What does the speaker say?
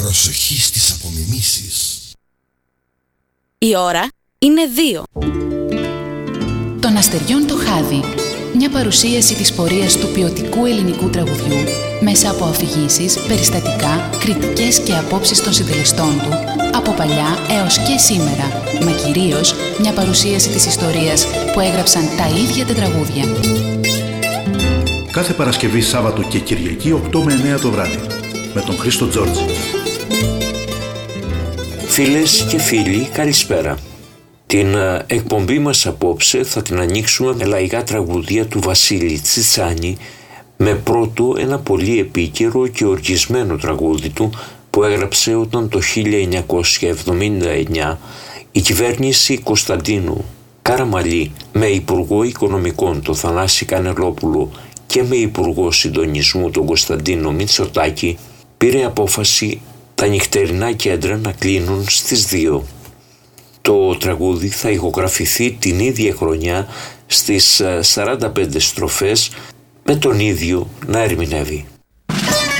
Προσοχή στις απομιμήσεις. Η ώρα είναι 2. Των αστεριών το χάδι. Μια παρουσίαση της πορείας του ποιοτικού ελληνικού τραγουδιού μέσα από αφηγήσεις, περιστατικά, κριτικές και απόψεις των συντελεστών του από παλιά έως και σήμερα, μα κυρίως μια παρουσίαση της ιστορίας που έγραψαν τα ίδια τα τραγούδια. Κάθε Παρασκευή, Σάββατο και Κυριακή 8 με 9 το βράδυ με τον Χρήστο Τζόρτζη. Φίλες και φίλοι, καλησπέρα. Την εκπομπή μας απόψε θα την ανοίξουμε με λαϊκά τραγούδια του Βασίλη Τσιτσάνη, με πρώτο ένα πολύ επίκαιρο και οργισμένο τραγούδι του που έγραψε όταν το 1979 η κυβέρνηση Κωνσταντίνου Καραμαλή με Υπουργό Οικονομικών τον Θανάση Κανελόπουλο και με Υπουργό Συντονισμού τον Κωνσταντίνο Μητσοτάκη πήρε απόφαση τα νυχτερινά κέντρα να κλείνουν στις 2. Το τραγούδι θα ηχογραφηθεί την ίδια χρονιά στις 45 στροφές με τον ίδιο να ερμηνεύει.